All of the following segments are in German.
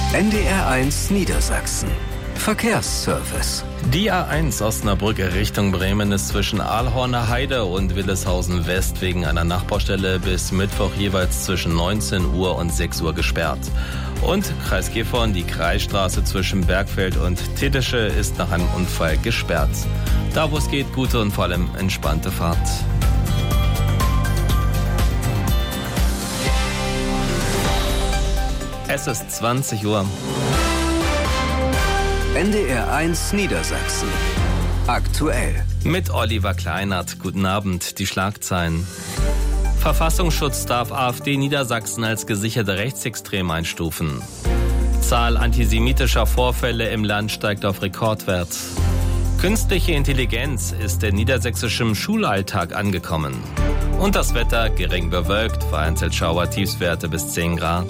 NDR1 Niedersachsen. Verkehrsservice. Die A1 Osnabrück Richtung Bremen ist zwischen Ahlhorner Heide und Willeshausen West wegen einer Nachbaustelle bis Mittwoch jeweils zwischen 19 Uhr und 6 Uhr gesperrt. Und Kreis Gifhorn, die Kreisstraße zwischen Bergfeld und Titische ist nach einem Unfall gesperrt. Da wo es geht, gute und vor allem entspannte Fahrt. Es ist 20 Uhr. NDR1 Niedersachsen. Aktuell. Mit Oliver Kleinert. Guten Abend. Die Schlagzeilen. Verfassungsschutz darf AfD Niedersachsen als gesicherte rechtsextrem einstufen. Zahl antisemitischer Vorfälle im Land steigt auf Rekordwert. Künstliche Intelligenz ist in niedersächsischem Schulalltag angekommen. Und das Wetter gering bewölkt, vereinzelt Schauer, Tiefstwerte bis 10 Grad.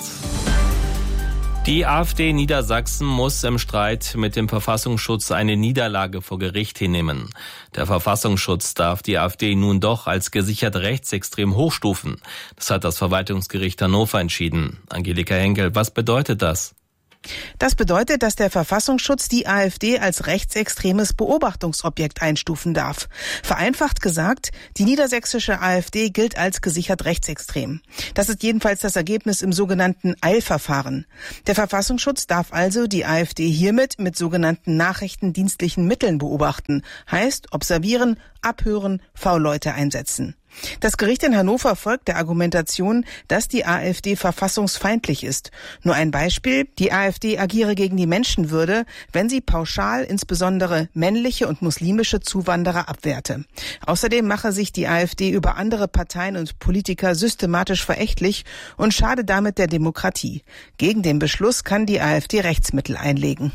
Die AfD Niedersachsen muss im Streit mit dem Verfassungsschutz eine Niederlage vor Gericht hinnehmen. Der Verfassungsschutz darf die AfD nun doch als gesichert rechtsextrem hochstufen. Das hat das Verwaltungsgericht Hannover entschieden. Angelika Henkel, was bedeutet das? Das bedeutet, dass der Verfassungsschutz die AfD als rechtsextremes Beobachtungsobjekt einstufen darf. Vereinfacht gesagt, die niedersächsische AfD gilt als gesichert rechtsextrem. Das ist jedenfalls das Ergebnis im sogenannten Eilverfahren. Der Verfassungsschutz darf also die AfD hiermit mit sogenannten nachrichtendienstlichen Mitteln beobachten. Heißt observieren, abhören, V-Leute einsetzen. Das Gericht in Hannover folgt der Argumentation, dass die AfD verfassungsfeindlich ist. Nur ein Beispiel: Die AfD agiere gegen die Menschenwürde, wenn sie pauschal insbesondere männliche und muslimische Zuwanderer abwehrte. Außerdem mache sich die AfD über andere Parteien und Politiker systematisch verächtlich und schade damit der Demokratie. Gegen den Beschluss kann die AfD Rechtsmittel einlegen.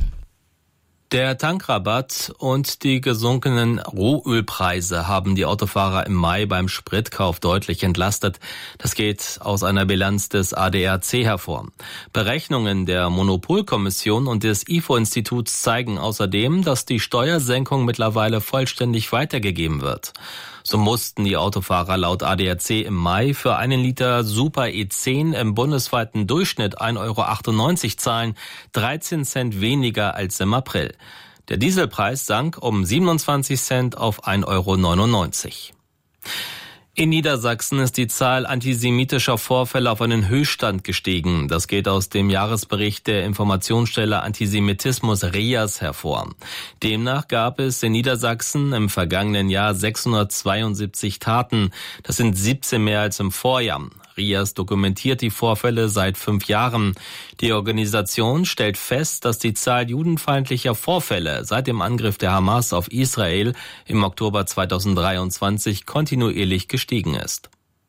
Der Tankrabatt und die gesunkenen Rohölpreise haben die Autofahrer im Mai beim Spritkauf deutlich entlastet. Das geht aus einer Bilanz des ADAC hervor. Berechnungen der Monopolkommission und des IFO-Instituts zeigen außerdem, dass die Steuersenkung mittlerweile vollständig weitergegeben wird. So mussten die Autofahrer laut ADAC im Mai für einen Liter Super E10 im bundesweiten Durchschnitt 1,98 € zahlen, 13 Cent weniger als im April. Der Dieselpreis sank um 27 Cent auf 1,99 €. In Niedersachsen ist die Zahl antisemitischer Vorfälle auf einen Höchststand gestiegen. Das geht aus dem Jahresbericht der Informationsstelle Antisemitismus RIAS hervor. Demnach gab es in Niedersachsen im vergangenen Jahr 672 Taten. Das sind 17 mehr als im Vorjahr. RIAS dokumentiert die Vorfälle seit 5 Jahren. Die Organisation stellt fest, dass die Zahl judenfeindlicher Vorfälle seit dem Angriff der Hamas auf Israel im Oktober 2023 kontinuierlich gestiegen ist.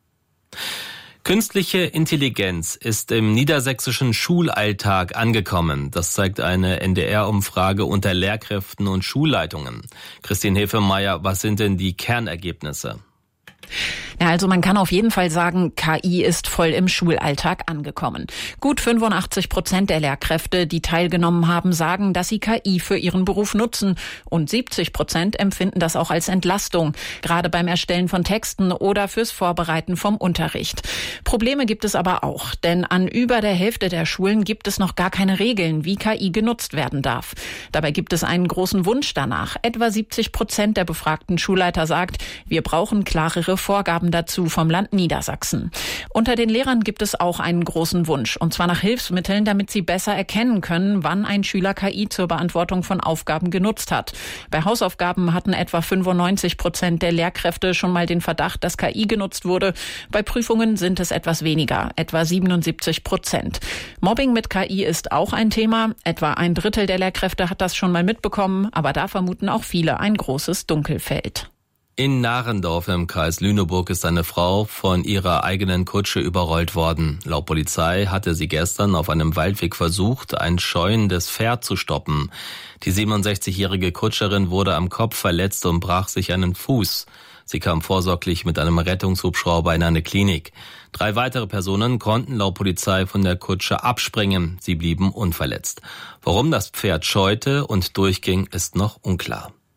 Künstliche Intelligenz ist im niedersächsischen Schulalltag angekommen. Das zeigt eine NDR-Umfrage unter Lehrkräften und Schulleitungen. Christine Hefemeyer, was sind denn die Kernergebnisse? Ja, also man kann auf jeden Fall sagen, KI ist voll im Schulalltag angekommen. Gut 85% der Lehrkräfte, die teilgenommen haben, sagen, dass sie KI für ihren Beruf nutzen. Und 70% empfinden das auch als Entlastung, gerade beim Erstellen von Texten oder fürs Vorbereiten vom Unterricht. Probleme gibt es aber auch, denn an über der Hälfte der Schulen gibt es noch gar keine Regeln, wie KI genutzt werden darf. Dabei gibt es einen großen Wunsch danach. Etwa 70% der befragten Schulleiter sagt, wir brauchen klarere Vorgaben dazu vom Land Niedersachsen. Unter den Lehrern gibt es auch einen großen Wunsch, und zwar nach Hilfsmitteln, damit sie besser erkennen können, wann ein Schüler KI zur Beantwortung von Aufgaben genutzt hat. Bei Hausaufgaben hatten etwa 95% der Lehrkräfte schon mal den Verdacht, dass KI genutzt wurde. Bei Prüfungen sind es etwas weniger, etwa 77%. Mobbing mit KI ist auch ein Thema. Etwa 1/3 der Lehrkräfte hat das schon mal mitbekommen, aber da vermuten auch viele ein großes Dunkelfeld. In Narendorf im Kreis Lüneburg ist eine Frau von ihrer eigenen Kutsche überrollt worden. Laut Polizei hatte sie gestern auf einem Waldweg versucht, ein scheuendes Pferd zu stoppen. Die 67-jährige Kutscherin wurde am Kopf verletzt und brach sich einen Fuß. Sie kam vorsorglich mit einem Rettungshubschrauber in eine Klinik. 3 weitere Personen konnten laut Polizei von der Kutsche abspringen. Sie blieben unverletzt. Warum das Pferd scheute und durchging, ist noch unklar.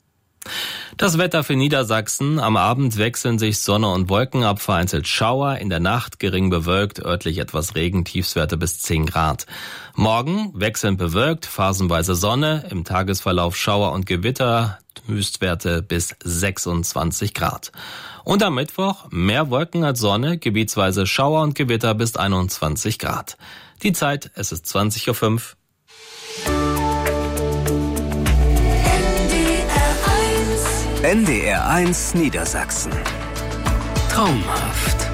Das Wetter für Niedersachsen. Am Abend wechseln sich Sonne und Wolken ab, vereinzelt Schauer. In der Nacht gering bewölkt, örtlich etwas Regen, Tiefstwerte bis 10 Grad. Morgen wechselnd bewölkt, phasenweise Sonne, im Tagesverlauf Schauer und Gewitter, Höchstwerte bis 26 Grad. Und am Mittwoch mehr Wolken als Sonne, gebietsweise Schauer und Gewitter bis 21 Grad. Die Zeit, es ist 20:05 Uhr. NDR 1 Niedersachsen. Traumhaft.